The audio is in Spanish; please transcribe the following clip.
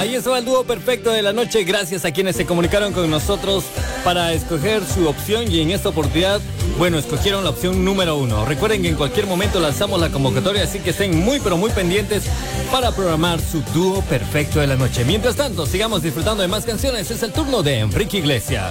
Ahí estaba el dúo perfecto de la noche. Gracias a quienes se comunicaron con nosotros para escoger su opción. Y en esta oportunidad, bueno, escogieron la opción número 1. Recuerden que en cualquier momento lanzamos la convocatoria, así que estén muy pero muy pendientes para programar su dúo perfecto de la noche. Mientras tanto, sigamos disfrutando de más canciones. Es el turno de Enrique Iglesias.